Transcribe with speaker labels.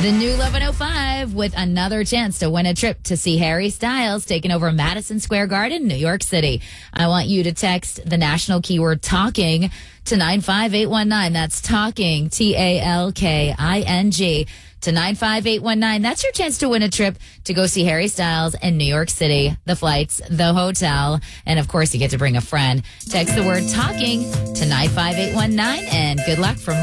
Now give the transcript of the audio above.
Speaker 1: The new 1105 with another chance to win a trip to see Harry Styles taking over Madison Square Garden, New York City. I want you to text the national keyword talking to 95819. That's talking, TALKING, to 95819. That's your chance to win a trip to go see Harry Styles in New York City, the flights, the hotel, and of course you get to bring a friend. Text the word talking to 95819 and good luck from